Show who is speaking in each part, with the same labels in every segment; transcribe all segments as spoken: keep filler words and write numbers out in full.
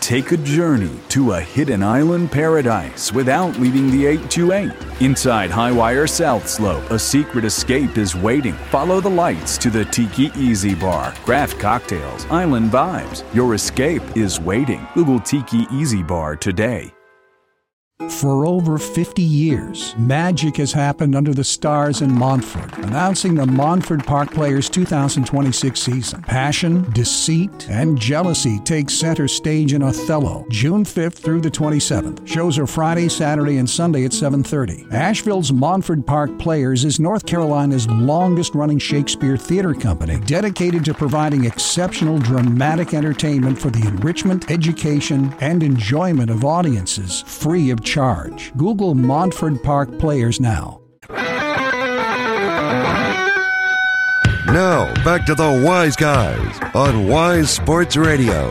Speaker 1: Take a journey to a hidden island paradise without leaving the eight two eight. Inside Highwire South Slope, a secret escape is waiting. Follow the lights to the Tiki Easy Bar. Craft cocktails, island vibes. Your escape is waiting. Google Tiki Easy Bar today.
Speaker 2: For over fifty years, magic has happened under the stars in Montford, announcing the Montford Park Players two thousand twenty-six season. Passion, deceit, and jealousy take center stage in Othello, June fifth through the twenty-seventh. Shows are Friday, Saturday, and Sunday at seven thirty. Asheville's Montford Park Players is North Carolina's longest-running Shakespeare theater company, dedicated to providing exceptional dramatic entertainment for the enrichment, education, and enjoyment of audiences, free of charge. Google Montford Park Players now.
Speaker 3: Now, back to the Wise Guys on Wise Sports Radio.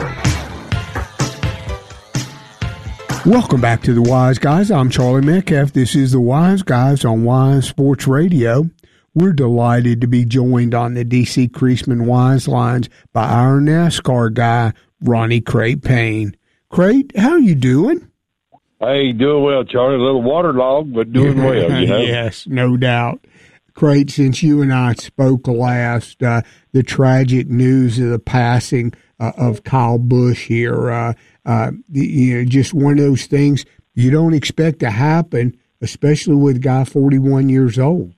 Speaker 4: Welcome back to the Wise Guys. I'm Charlie Metcalf. This is the Wise Guys on Wise Sports Radio. We're delighted to be joined on the D C Creasman Wise Lines by our NASCAR guy, Ronnie Crate Payne. Crate, how are you doing?
Speaker 5: Hey, doing well, Charlie. A little waterlogged, but doing well, you know?
Speaker 4: Yes, no doubt. Crate, since you and I spoke last, uh, the tragic news of the passing uh, of Kyle Busch here, uh, uh, you know, just one of those things you don't expect to happen, especially with a guy forty-one years old.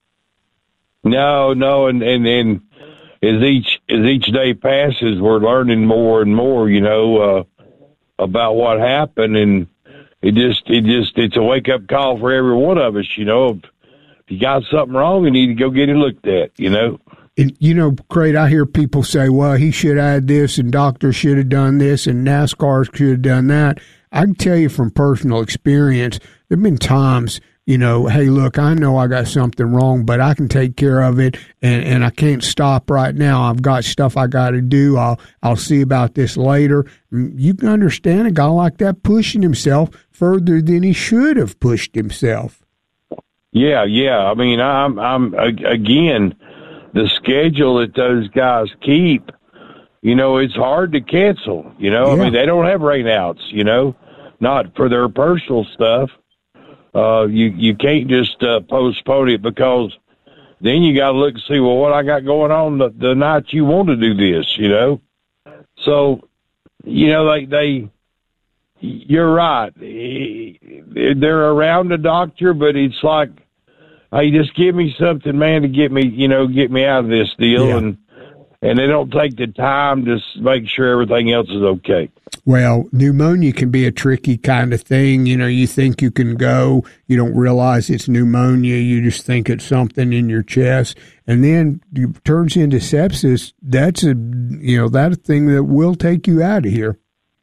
Speaker 5: No, no, and, and, and as each as each day passes, we're learning more and more, you know, uh, about what happened, and It just, it just, it's a wake up call for every one of us, you know. If, if you got something wrong, you need to go get it looked at, you know.
Speaker 4: And, you know, Crate, I hear people say, well, he should have had this, and doctors should have done this, and NASCAR should have done that. I can tell you from personal experience, there have been times, you know, hey, look, I know I got something wrong, but I can take care of it, and, and I can't stop right now. I've got stuff I got to do. I'll I'll see about this later. You can understand a guy like that pushing himself further than he should have pushed himself.
Speaker 5: Yeah, yeah. I mean, I'm, I'm again, the schedule that those guys keep, you know, it's hard to cancel. You know, yeah. I mean, they don't have rainouts, you know, not for their personal stuff. Uh, you, you can't just uh, postpone it, because then you got to look and see, well, what I got going on the, the night you want to do this, you know? So, you know, they, they, you're right. They're around the doctor, but it's like, hey, just give me something, man, to get me, you know, get me out of this deal.
Speaker 4: Yeah.
Speaker 5: And, and they don't take the time to make sure everything else is okay.
Speaker 4: Well, pneumonia can be a tricky kind of thing. You know, you think you can go, you don't realize it's pneumonia. You just think it's something in your chest. And then it turns into sepsis. That's a, you know, that thing that will take you out of here.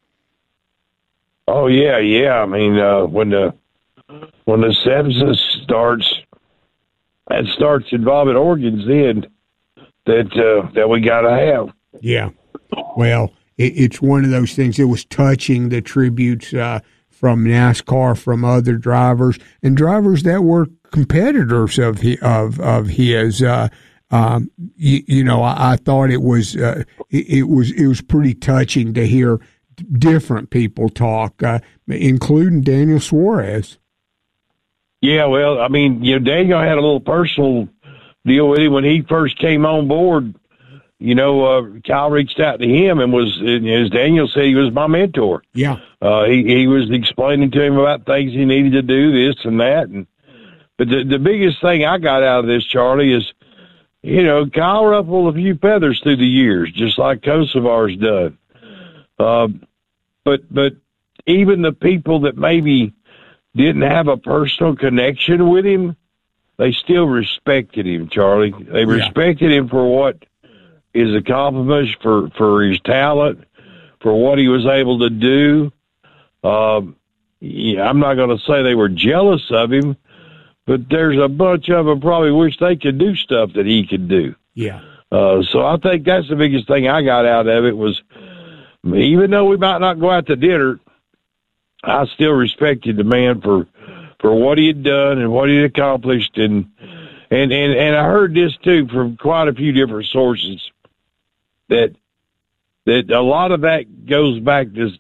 Speaker 5: Oh, yeah, yeah. I mean, uh, when the, when the sepsis starts, that starts involving organs then that, uh, that we got to have.
Speaker 4: Yeah. Well, it's one of those things. It was touching, the tributes uh, from NASCAR, from other drivers, and drivers that were competitors of he, of of his. Uh, um, you, you know, I, I thought it was uh, it, it was it was pretty touching to hear different people talk, uh, including Daniel Suarez.
Speaker 5: Yeah, well, I mean, you know, Daniel had a little personal deal with him when he first came on board. You know, uh, Kyle reached out to him and was, as Daniel said, he was my mentor.
Speaker 4: Yeah.
Speaker 5: Uh, he, he was explaining to him about things he needed to do, this and that. And But the, the biggest thing I got out of this, Charlie, is, you know, Kyle ruffled a few feathers through the years, just like Kosovar's done. Uh, but, but even the people that maybe didn't have a personal connection with him, they still respected him, Charlie. They
Speaker 4: Yeah.
Speaker 5: respected him for what his accomplishments, for, for his talent, for what he was able to do. Um, yeah, I'm not going to say they were jealous of him, but there's a bunch of them probably wish they could do stuff that he could do.
Speaker 4: Yeah.
Speaker 5: Uh, so I think that's the biggest thing I got out of it was, even though we might not go out to dinner, I still respected the man for for what he had done and what he had accomplished. And, and, and, and I heard this, too, from quite a few different sources, that that a lot of that goes back to